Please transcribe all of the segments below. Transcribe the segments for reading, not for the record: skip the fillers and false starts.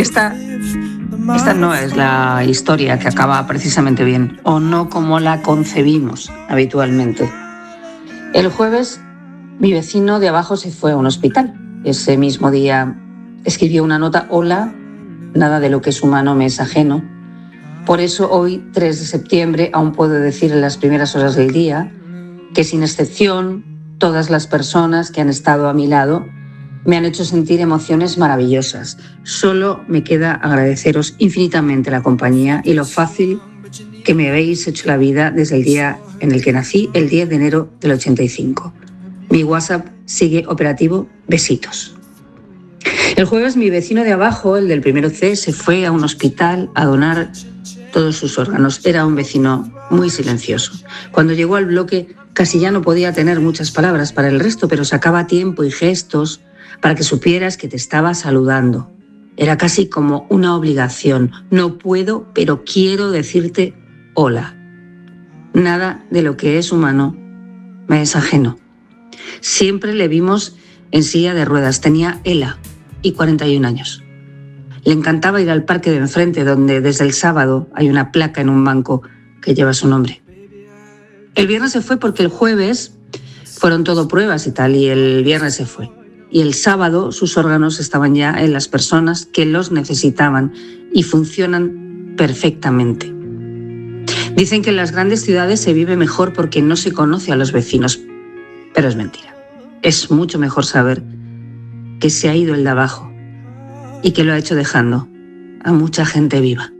Esta no es la historia que acaba precisamente bien, o no como la concebimos habitualmente. El jueves, mi vecino de abajo se fue a un hospital. Ese mismo día escribió una nota: hola, nada de lo que es humano me es ajeno. Por eso hoy, 3 de septiembre, aún puedo decir en las primeras horas del día que, sin excepción, todas las personas que han estado a mi lado me han hecho sentir emociones maravillosas. Solo me queda agradeceros infinitamente la compañía y lo fácil que me habéis hecho la vida desde el día en el que nací, el 10 de enero del 85. Mi WhatsApp sigue operativo. Besitos. El jueves, mi vecino de abajo, el del primero C, se fue a un hospital a donar todos sus órganos. Era un vecino muy silencioso. Cuando llegó al bloque, casi ya no podía tener muchas palabras para el resto, pero sacaba tiempo y gestos para que supieras que te estaba saludando. Era casi como una obligación. No puedo, pero quiero decirte hola. Nada de lo que es humano me es ajeno. Siempre le vimos en silla de ruedas. Tenía ELA y 41 años. Le encantaba ir al parque de enfrente, donde desde el sábado hay una placa en un banco que lleva su nombre. El viernes se fue porque el jueves fueron todo pruebas y tal, y el viernes se fue. Y el sábado sus órganos estaban ya en las personas que los necesitaban y funcionan perfectamente. Dicen que en las grandes ciudades se vive mejor porque no se conoce a los vecinos, pero es mentira. Es mucho mejor saber que se ha ido el de abajo y que lo ha hecho dejando a mucha gente viva.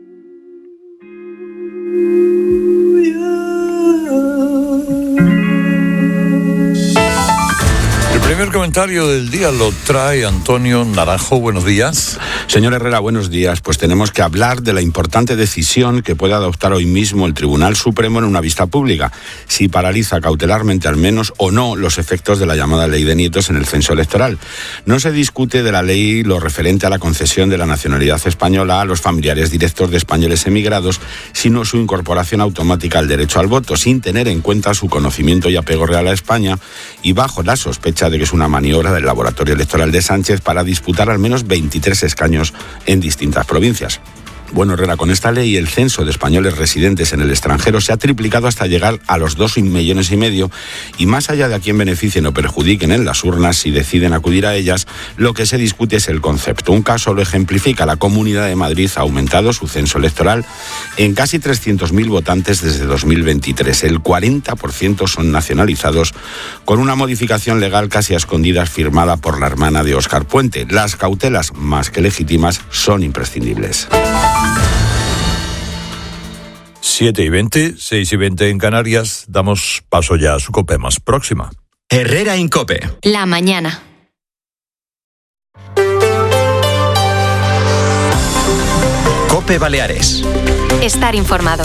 El primer comentario del día lo trae Antonio Naranjo. Buenos días. Señor Herrera, buenos días. Pues tenemos que hablar de la importante decisión que puede adoptar hoy mismo el Tribunal Supremo en una vista pública, si paraliza cautelarmente al menos o no los efectos de la llamada ley de nietos en el censo electoral. No se discute de la ley lo referente a la concesión de la nacionalidad española a los familiares directos de españoles emigrados, sino su incorporación automática al derecho al voto, sin tener en cuenta su conocimiento y apego real a España, y bajo la sospecha de que es una maniobra del laboratorio electoral de Sánchez para disputar al menos 23 escaños en distintas provincias. Bueno, Herrera, con esta ley el censo de españoles residentes en el extranjero se ha triplicado hasta llegar a los 2,5 millones, y más allá de a quién beneficien o perjudiquen en las urnas si deciden acudir a ellas, lo que se discute es el concepto. Un caso lo ejemplifica: la Comunidad de Madrid ha aumentado su censo electoral en casi 300.000 votantes desde 2023. El 40% son nacionalizados, con una modificación legal casi a escondidas firmada por la hermana de Óscar Puente. Las cautelas, más que legítimas, son imprescindibles. 7:20, 6:20 en Canarias. Damos paso ya a su COPE más próxima. Herrera en COPE. La mañana. COPE Baleares. Estar informado.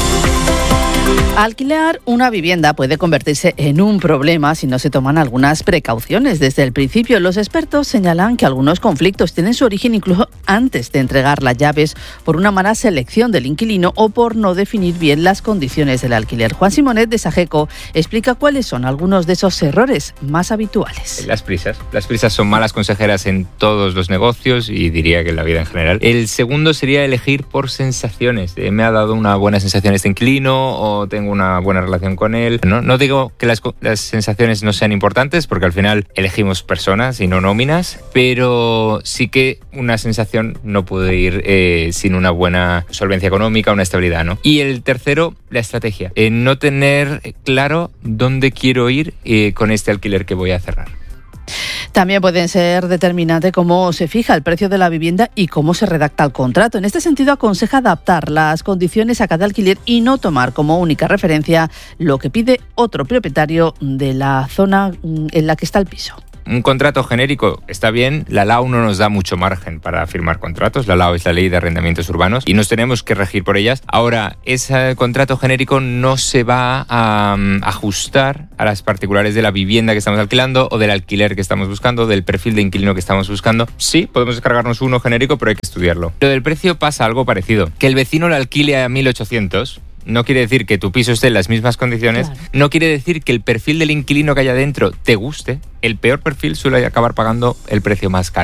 Alquilar una vivienda puede convertirse en un problema si no se toman algunas precauciones. Desde el principio, los expertos señalan que algunos conflictos tienen su origen incluso antes de entregar las llaves, por una mala selección del inquilino o por no definir bien las condiciones del alquiler. Juan Simonet, de Sageco, explica cuáles son algunos de esos errores más habituales. Las prisas. Las prisas son malas consejeras en todos los negocios y diría que en la vida en general. El segundo sería elegir por sensaciones. Me ha dado una buena sensación este inquilino, o tengo una buena relación con él. No digo que las sensaciones no sean importantes, porque al final elegimos personas y no nóminas, pero sí que una sensación no puede ir sin una buena solvencia económica, una estabilidad, ¿no? Y el tercero, la estrategia. No tener claro dónde quiero ir con este alquiler que voy a cerrar. También pueden ser determinantes cómo se fija el precio de la vivienda y cómo se redacta el contrato. En este sentido, aconseja adaptar las condiciones a cada alquiler y no tomar como única referencia lo que pide otro propietario de la zona en la que está el piso. Un contrato genérico está bien, la LAU no nos da mucho margen para firmar contratos, la LAU es la Ley de Arrendamientos Urbanos y nos tenemos que regir por ellas. Ahora, ese contrato genérico no se va a ajustar a las particulares de la vivienda que estamos alquilando o del alquiler que estamos buscando, del perfil de inquilino que estamos buscando. Sí, podemos descargarnos uno genérico, pero hay que estudiarlo. Lo del precio pasa algo parecido, que el vecino lo alquile a 1.800... no quiere decir que tu piso esté en las mismas condiciones, claro. No quiere decir que el perfil del inquilino que haya dentro te guste. El peor perfil suele acabar pagando el precio más caro.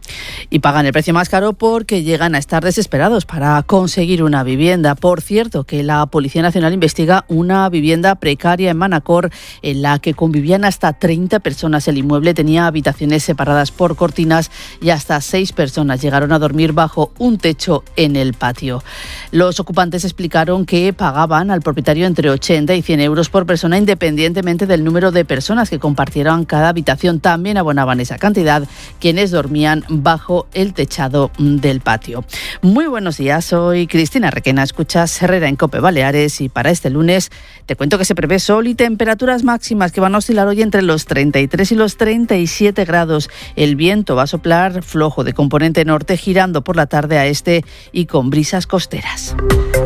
Y pagan el precio más caro porque llegan a estar desesperados para conseguir una vivienda. Por cierto, que la Policía Nacional investiga una vivienda precaria en Manacor en la que convivían hasta 30 personas. El inmueble tenía habitaciones separadas por cortinas y hasta 6 personas llegaron a dormir bajo un techo en el patio. Los ocupantes explicaron que pagaban al propietario entre 80 y 100 euros por persona, independientemente del número de personas que compartieran cada habitación. También abonaban esa cantidad quienes dormían bajo el techado del patio. Muy buenos días, soy Cristina Requena, escuchas Herrera en COPE Baleares y para este lunes te cuento que se prevé sol y temperaturas máximas que van a oscilar hoy entre los 33 y los 37 grados. El viento va a soplar flojo de componente norte, girando por la tarde a este y con brisas costeras.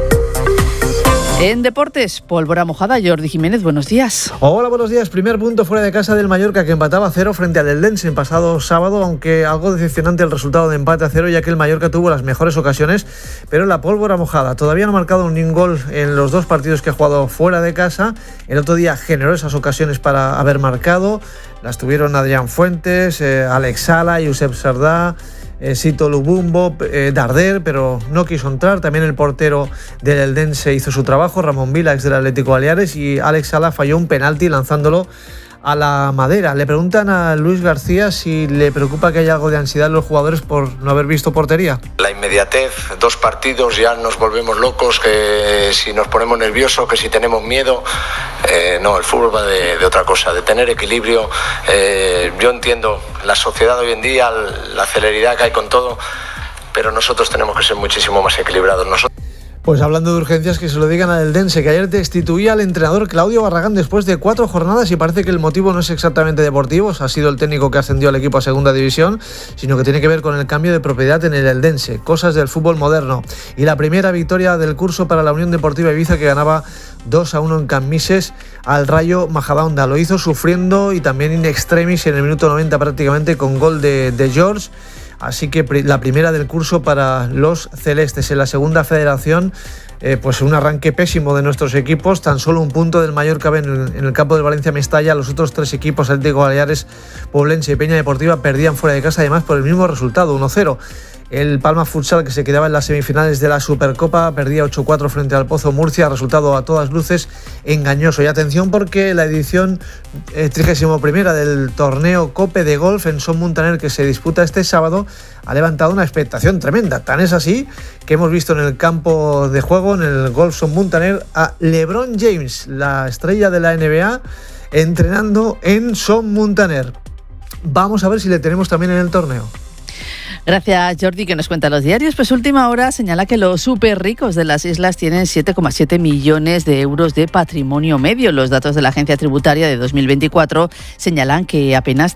En deportes, pólvora mojada, Jordi Jiménez, buenos días. Hola, buenos días. Primer punto fuera de casa del Mallorca, que empataba a 0 frente al Eldense en pasado sábado, aunque algo decepcionante el resultado de empate a 0, ya que el Mallorca tuvo las mejores ocasiones, pero la pólvora mojada. Todavía no ha marcado ni un gol en los 2 partidos que ha jugado fuera de casa. El otro día generó esas ocasiones para haber marcado. Las tuvieron Adrián Fuentes, Alex Sala, Josep Sardá, Sito Lubumbo, Darder, pero no quiso entrar. También el portero del Eldense hizo su trabajo, Ramón Vila, ex del Atlético Baleares, y Alex Sala falló un penalti lanzándolo a la madera. Le preguntan a Luis García si le preocupa que haya algo de ansiedad en los jugadores por no haber visto portería. La inmediatez, 2 partidos, ya nos volvemos locos, que si nos ponemos nerviosos, que si tenemos miedo. No, el fútbol va de otra cosa, de tener equilibrio. Yo entiendo la sociedad hoy en día, la celeridad que hay con todo, pero nosotros tenemos que ser muchísimo más equilibrados. Pues hablando de urgencias, que se lo digan al Eldense, que ayer destituía al entrenador Claudio Barragán después de 4 jornadas y parece que el motivo no es exactamente deportivo, ha sido el técnico que ascendió al equipo a segunda división, sino que tiene que ver con el cambio de propiedad en el Eldense, cosas del fútbol moderno. Y la primera victoria del curso para la Unión Deportiva Ibiza, que ganaba 2-1 en Cammises al Rayo Majadahonda. Lo hizo sufriendo y también in extremis en el minuto 90 prácticamente, con gol de George. Así que la primera del curso para los celestes. En la segunda federación, pues un arranque pésimo de nuestros equipos. Tan solo un punto del Mallorca en el campo del Valencia Mestalla. Los otros 3 equipos, Atlético Baleares, Poblense y Peña Deportiva, perdían fuera de casa, además por el mismo resultado, 1-0. El Palma Futsal, que se quedaba en las semifinales de la Supercopa, perdía 8-4 frente al Pozo Murcia, resultado a todas luces engañoso. Y atención, porque la edición 31ª del torneo Cope de Golf en Son Muntaner, que se disputa este sábado, ha levantado una expectación tremenda. Tan es así que hemos visto en el campo de juego, en el Golf Son Muntaner, a LeBron James, la estrella de la NBA, entrenando en Son Muntaner. Vamos a ver si le tenemos también en el torneo. Gracias, Jordi, que nos cuenta los diarios. Pues Última Hora señala que los súper ricos de las islas tienen 7,7 millones de euros de patrimonio medio. Los datos de la Agencia Tributaria de 2024 señalan que apenas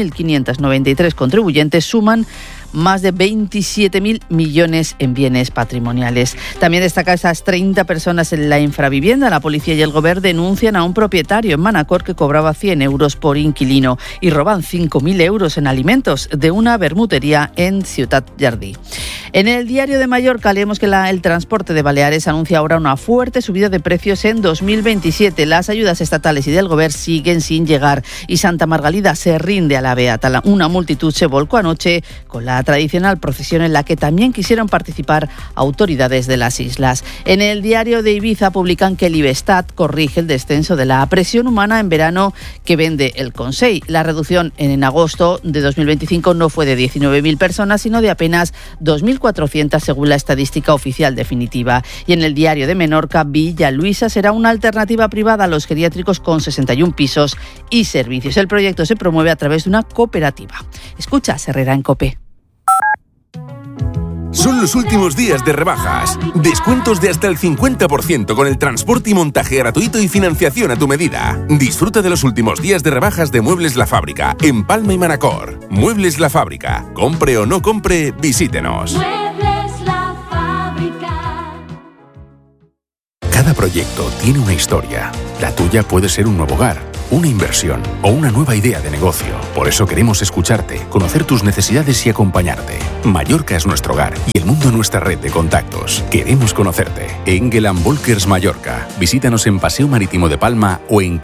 3.593 contribuyentes suman más de 27.000 millones en bienes patrimoniales. También destaca esas 30 personas en la infravivienda. La policía y el Govern denuncian a un propietario en Manacor que cobraba 100 euros por inquilino y roban 5.000 euros en alimentos de una bermutería en Ciutat Jardí. En el Diario de Mallorca leemos que el transporte de Baleares anuncia ahora una fuerte subida de precios en 2027. Las ayudas estatales y del Govern siguen sin llegar y Santa Margalida se rinde a la beata. Una multitud se volcó anoche con la tradicional procesión en la que también quisieron participar autoridades de las islas. En el Diario de Ibiza publican que el Ibestat corrige el descenso de la presión humana en verano que vende el Consell. La reducción en agosto de 2025 no fue de 19.000 personas, sino de apenas 2.400 según la estadística oficial definitiva. Y en el Diario de Menorca, Villa Luisa será una alternativa privada a los geriátricos con 61 pisos y servicios. El proyecto se promueve a través de una cooperativa. Escucha Herrera en COPE. Son los últimos días de rebajas. Descuentos de hasta el 50% con el transporte y montaje gratuito y financiación a tu medida. Disfruta de los últimos días de rebajas de Muebles La Fábrica en Palma y Manacor. Muebles La Fábrica. Compre o no compre, visítenos. Muebles La Fábrica. Cada proyecto tiene una historia. La tuya puede ser un nuevo hogar, una inversión o una nueva idea de negocio. Por eso queremos escucharte, conocer tus necesidades y acompañarte. Mallorca es nuestro hogar y el mundo nuestra red de contactos. Queremos conocerte. Engel & Volkers Mallorca. Visítanos en Paseo Marítimo de Palma o en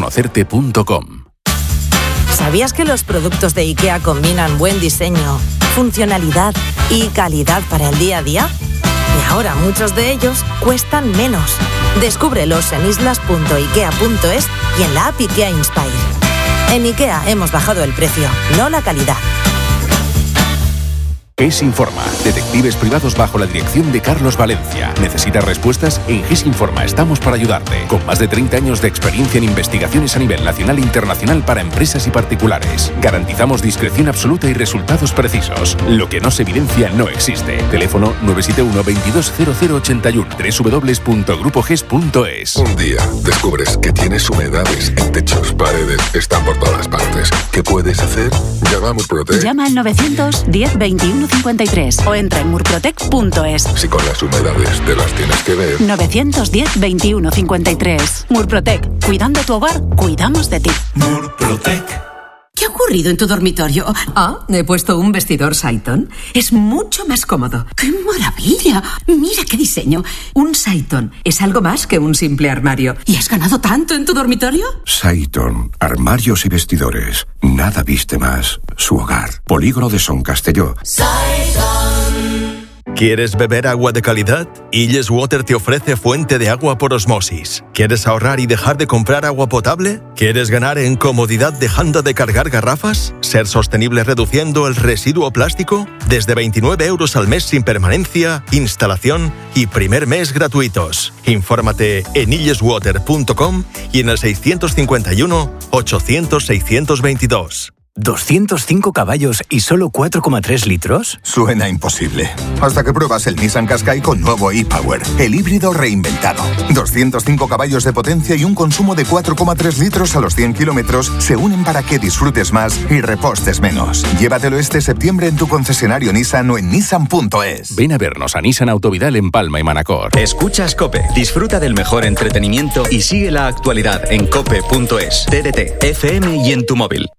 queremosconocerte.com. ¿Sabías que los productos de IKEA combinan buen diseño, funcionalidad y calidad para el día a día. Y ahora muchos de ellos cuestan menos. Descúbrelos en islas.ikea.es y en la app IKEA Inspire. En IKEA hemos bajado el precio, no la calidad. GES Informa, detectives privados bajo la dirección de Carlos Valencia. ¿Necesitas respuestas? En GES Informa estamos para ayudarte. Con más de 30 años de experiencia en investigaciones a nivel nacional e internacional para empresas y particulares. Garantizamos discreción absoluta y resultados precisos. Lo que no se evidencia no existe. Teléfono 971 220081 www.grupoges.es. Un día descubres que tienes humedades en techos, paredes, están por todas partes. ¿Qué puedes hacer? Llama a Murprotec. Llama al 910 21 53 o entra en murprotec.es. Si con las humedades te las tienes que ver. 910 21 53. Murprotec. Cuidando tu hogar, cuidamos de ti. Murprotec. ¿Qué ha ocurrido en tu dormitorio? He puesto un vestidor Saiton. Es mucho más cómodo. ¡Qué maravilla! Mira qué diseño. Un Saiton es algo más que un simple armario. ¿Y has ganado tanto en tu dormitorio? Saiton. Armarios y vestidores. Nada viste más. Su hogar. Polígono de Son Castelló. ¿Quieres beber agua de calidad? Illes Water te ofrece fuente de agua por osmosis. ¿Quieres ahorrar y dejar de comprar agua potable? ¿Quieres ganar en comodidad dejando de cargar garrafas? ¿Ser sostenible reduciendo el residuo plástico? Desde 29 € al mes sin permanencia, instalación y primer mes gratuitos. Infórmate en illeswater.com y en el 651 800 622. ¿205 caballos y solo 4,3 litros? Suena imposible. Hasta que pruebas el Nissan Qashqai con nuevo e-Power, el híbrido reinventado. 205 caballos de potencia y un consumo de 4,3 litros a los 100 kilómetros se unen para que disfrutes más y repostes menos. Llévatelo este septiembre en tu concesionario Nissan o en nissan.es. Ven a vernos a Nissan Autovidal en Palma y Manacor. Escuchas COPE. Disfruta del mejor entretenimiento y sigue la actualidad en cope.es, TDT, FM y en tu móvil.